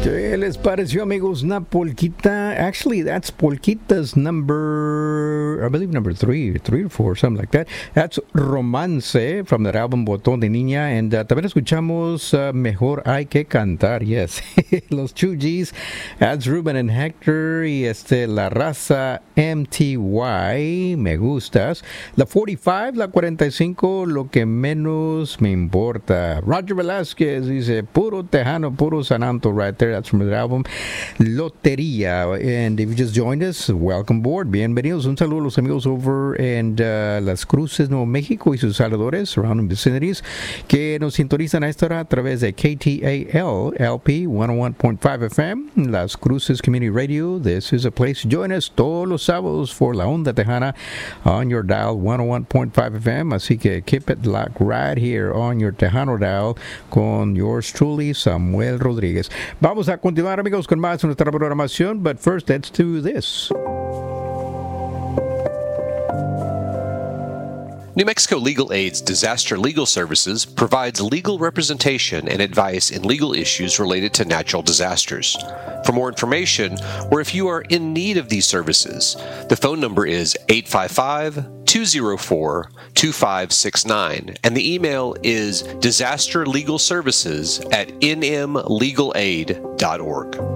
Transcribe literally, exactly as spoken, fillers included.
¿Qué les pareció, amigos? Una polquita. Actually, that's polquita's number, I believe number three, three or four, something like that. That's Romance from that album Botón de Niña. And uh, también escuchamos uh, Mejor Hay que Cantar, yes. Los two Gs, that's Ruben and Hector. Y este, La Raza M T Y, Me Gustas. La forty-five, la cuarenta y cinco, Lo que menos me importa. Roger Velázquez dice, puro tejano, puro sananto right there. That's from the album Lotería. And if you just joined us, welcome aboard. Bienvenidos. Un saludo a los amigos over in uh, Las Cruces, Nuevo México y sus alrededores, surrounding vicinities, que nos sintonizan a esta hora a través de K T A L L P one oh one point five F M, Las Cruces Community Radio. This is a place to join us todos los sábados for La Onda Tejana on your dial one oh one point five F M. Así que keep it locked right here on your Tejano dial con yours truly, Samuel Rodríguez. Vamos a continuar, amigos, con más de nuestra programación, but first, let's do this. New Mexico Legal Aid's Disaster Legal Services provides legal representation and advice in legal issues related to natural disasters. For more information, or if you are in need of these services, the phone number is eight five five, two oh four, two five six nine, and the email is disasterlegalservices at n m legal aid dot org.